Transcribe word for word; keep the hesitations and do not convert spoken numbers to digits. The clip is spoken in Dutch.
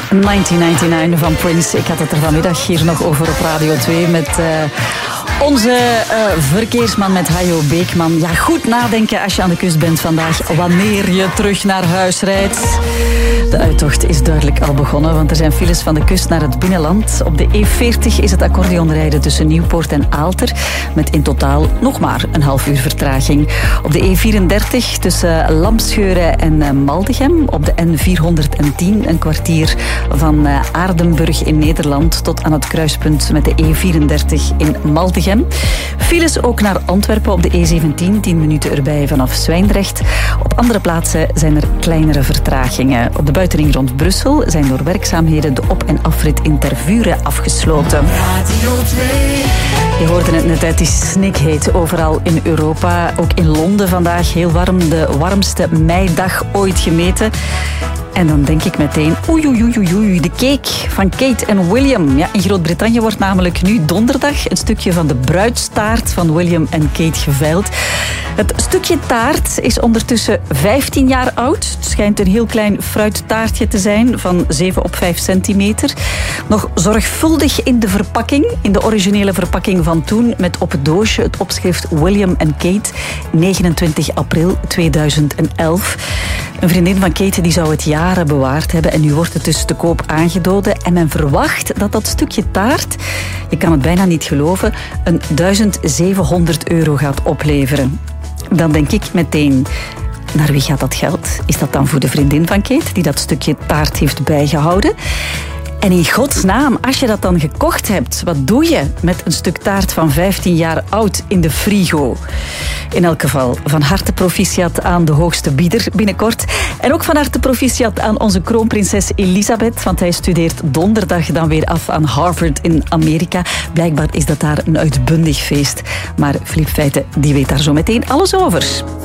negentien negenennegentig van Prince. Ik had het er vanmiddag hier nog over op Radio twee met uh, onze uh, verkeersman, met Hajo Beekman. Ja, goed nadenken als je aan de kust bent vandaag, wanneer je terug naar huis rijdt. De uittocht is duidelijk al begonnen, want er zijn files van de kust naar het binnenland. Op de E veertig is het accordeonrijden tussen Nieuwpoort en Aalter, met in totaal nog maar een half uur vertraging. Op de E vierendertig tussen Lampscheuren en Maldegem. Op de N vierhonderdtien een kwartier van Aardenburg in Nederland tot aan het kruispunt met de E vierendertig in Maldegem. Files ook naar Antwerpen op de E zeventien, tien minuten erbij vanaf Zwijndrecht. Op andere plaatsen zijn er kleinere vertragingen. Op de buitenring rond Brussel zijn door werkzaamheden de op- en afrit in Tervuren afgesloten. Je hoorde het net uit, die snikheet overal in Europa. Ook in Londen vandaag heel warm, de warmste meidag ooit gemeten. En dan denk ik meteen, oei, oei, oei, oei, de cake van Kate en William. Ja, in Groot-Brittannië wordt namelijk nu donderdag een stukje van de bruidstaart van William en Kate geveild. Het stukje taart is ondertussen vijftien jaar oud. Het schijnt een heel klein fruittaartje te zijn van zeven op vijf centimeter. Nog zorgvuldig in de verpakking, in de originele verpakking van toen, met op het doosje het opschrift William en Kate, negenentwintig april tweeduizend elf. Een vriendin van Kate die zou het jaren bewaard hebben en nu wordt het dus te koop aangeboden. En men verwacht dat dat stukje taart, je kan het bijna niet geloven, een duizend zevenhonderd euro gaat opleveren. Dan denk ik meteen, naar wie gaat dat geld? Is dat dan voor de vriendin van Kate, die dat stukje taart heeft bijgehouden? En in godsnaam, als je dat dan gekocht hebt, wat doe je met een stuk taart van vijftien jaar oud in de frigo? In elk geval, van harte proficiat aan de hoogste bieder binnenkort. En ook van harte proficiat aan onze kroonprinses Elisabeth, want hij studeert donderdag dan weer af aan Harvard in Amerika. Blijkbaar is dat daar een uitbundig feest. Maar Philippe Feiten, die weet daar zo meteen alles over.